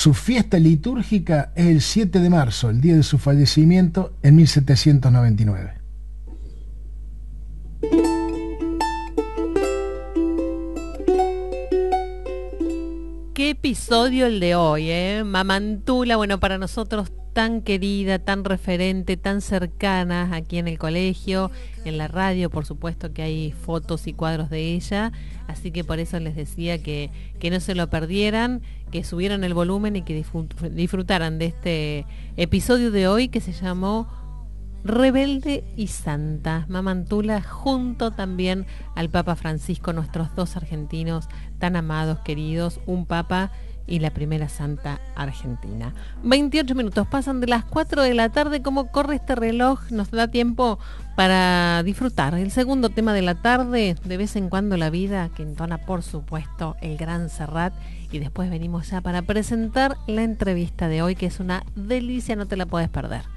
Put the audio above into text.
Su fiesta litúrgica es el 7 de marzo, el día de su fallecimiento en 1799. Qué episodio el de hoy, ¿eh? Mamantula, bueno, para nosotros tan querida, tan referente, tan cercana aquí en el colegio, en la radio, por supuesto que hay fotos y cuadros de ella, así que por eso les decía que no se lo perdieran, que subieran el volumen y que disfrutaran de este episodio de hoy que se llamó Rebelde y Santa. Mamantula junto también al Papa Francisco, nuestros dos argentinos tan amados, queridos, un Papa y la primera santa argentina. 28 minutos pasan de las 4 de la tarde. ¿Cómo corre este reloj? Nos da tiempo para disfrutar el segundo tema de la tarde, De vez en cuando la vida, que entona por supuesto el gran Serrat, y después venimos ya para presentar la entrevista de hoy, que es una delicia, no te la puedes perder.